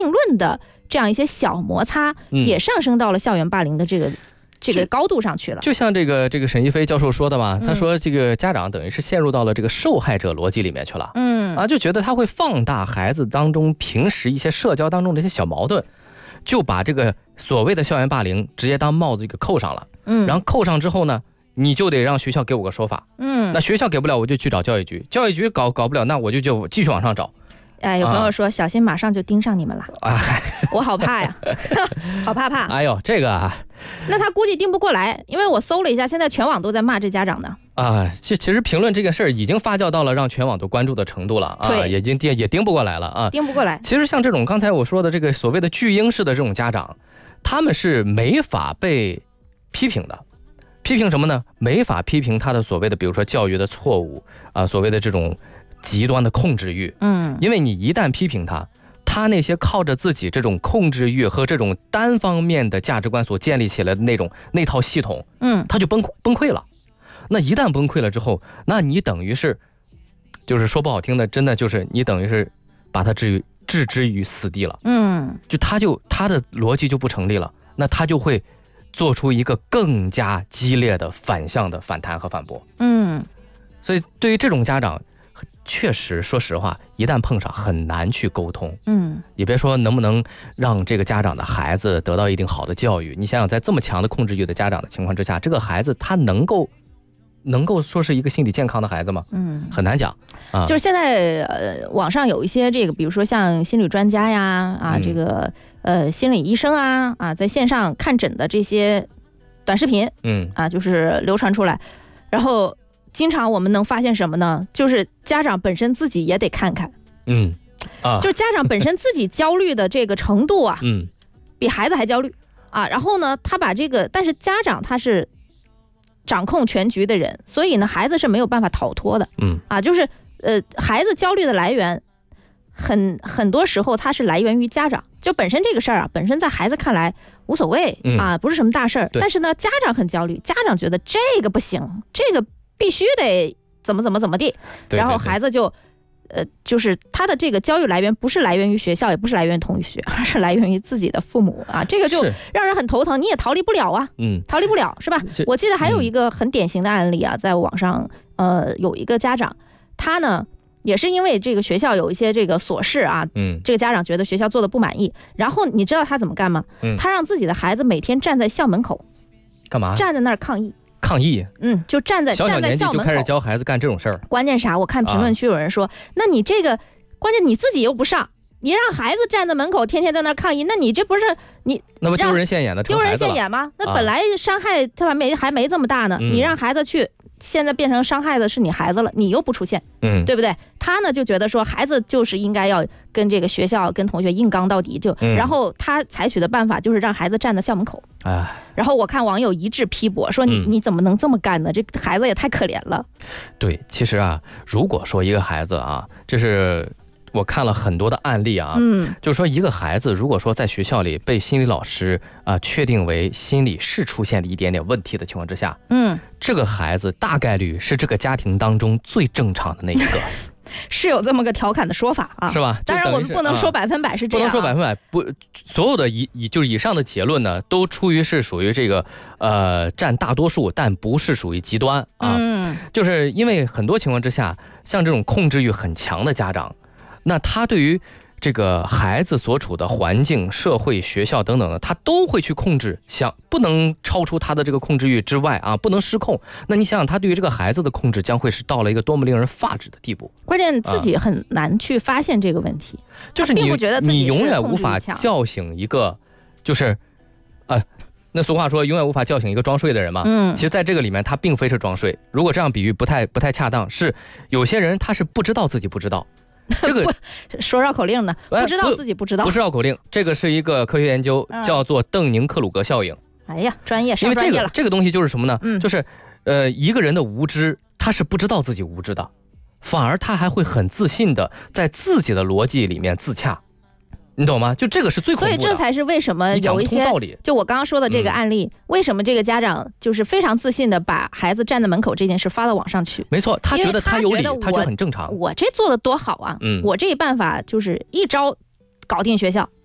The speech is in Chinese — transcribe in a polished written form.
论的这样一些小摩擦，也上升到了校园霸凌的这个高度上去了。 就像这个沈一飞教授说的嘛，他说这个家长等于是陷入到了这个受害者逻辑里面去了，就觉得他会放大孩子当中平时一些社交当中的一些小矛盾，就把这个所谓的校园霸凌直接当帽子给扣上了，然后扣上之后呢，你就得让学校给我个说法，那学校给不了我就去找教育局，教育局搞不了，那我就继续往上找。 有朋友说小心马上就盯上你们了，我好怕呀，好怕。 哎呦，这个那他估计盯不过来，因为我搜了一下，现在全网都在骂这家长呢。 其实评论这个事儿已经发酵到了让全网都关注的程度了啊，也盯不过来了啊， 盯不过来。 其实像这种刚才我说的这个所谓的巨婴式的这种家长，他们是没法被批评的。批评什么呢？没法批评他的所谓的比如说教育的错误所谓的这种极端的控制欲，因为你一旦批评他那些靠着自己这种控制欲和这种单方面的价值观所建立起来的那套系统，他就崩溃了。那一旦崩溃了之后，那你等于是，就是说不好听的，真的就是你等于是把他置之于死地了，就他的逻辑就不成立了，那他就会做出一个更加激烈的反向的反弹和反驳，所以对于这种家长，确实说实话，一旦碰上很难去沟通，也别说能不能让这个家长的孩子得到一定好的教育。你想想，在这么强的控制欲的家长的情况之下，这个孩子他能够说是一个心理健康的孩子吗？很难讲啊。 就是现在网上有一些这个，比如说像心理专家呀这个心理医生在线上看诊的这些短视频，就是流传出来，然后经常我们能发现什么呢？就是家长本身自己也得看看，就是家长本身自己焦虑的这个程度比孩子还焦虑然后呢，他把这个，但是家长他是掌控全局的人，所以呢，孩子是没有办法逃脱的，就是孩子焦虑的来源很多时候它是来源于家长，就本身这个事儿本身在孩子看来无所谓不是什么大事儿，但是呢，家长很焦虑，家长觉得这个不行，这个必须得怎么地，然后孩子就是他的这个焦虑来源不是来源于学校，也不是来源于同学，而是来源于自己的父母这个就让人很头疼，你也逃离不了逃离不了是吧？我记得还有一个很典型的案例在网上有一个家长，他呢也是因为这个学校有一些这个琐事这个家长觉得学校做的不满意，然后你知道他怎么干吗？他让自己的孩子每天站在校门口干嘛？ 站在那儿抗议，就站在小年纪校门口就开始教孩子干这种事儿。 关键啥？我看评论区有人说，那你这个关键你自己又不上，你让孩子站在门口天天在那儿抗议，那你这不是你那不丢人现眼的？ 丢人现眼吗？那本来伤害他还没这么大呢，你让孩子去，现在变成伤害的是你孩子了，你又不出现，对不对？他呢就觉得说孩子就是应该要跟这个学校跟同学硬刚到底，然后他采取的办法就是让孩子站在校门口。然后我看网友一致批驳说你怎么能这么干呢？这孩子也太可怜了。对， 其实如果说一个孩子这是我看了很多的案例就是说一个孩子如果说在学校里被心理老师确定为心理是出现了一点点问题的情况之下，这个孩子大概率是这个家庭当中最正常的那一个。 是有这么个调侃的说法是吧？ 当然我们不能说100%是这样， 不能说100%，不，所有的就是以上的结论呢，都出于是属于这个占大多数，但不是属于极端就是因为很多情况之下，像这种控制欲很强的家长，那他对于这个孩子所处的环境、社会、学校等等的，他都会去控制，不能超出他的这个控制欲之外不能失控。那你想想，他对于这个孩子的控制将会是到了一个多么令人发指的地步。 关键自己很难去发现这个问题， 就是并不觉得自己是控制欲强， 你永远无法叫醒一个，就是那俗话说永远无法叫醒一个装睡的人嘛。其实在这个里面他并非是装睡，如果这样比喻不太恰当，是有些人他是不知道自己不知道。这个说绕口令呢，不知道自己不知道， 不是绕口令，这个是一个科学研究，叫做邓宁克鲁格效应。 哎呀，专业， 因为这个东西就是什么呢？就是一个人的无知，他是不知道自己无知的，反而他还会很自信的在自己的逻辑里面自洽。你懂吗？就这个是最恐怖的。 所以这才是为什么有一些就我刚刚说的这个案例，为什么这个家长就是非常自信的把孩子站在门口这件事发到网上去。 没错，他觉得他有理，他就很正常。 我这做的多好我这办法就是一招搞定学校。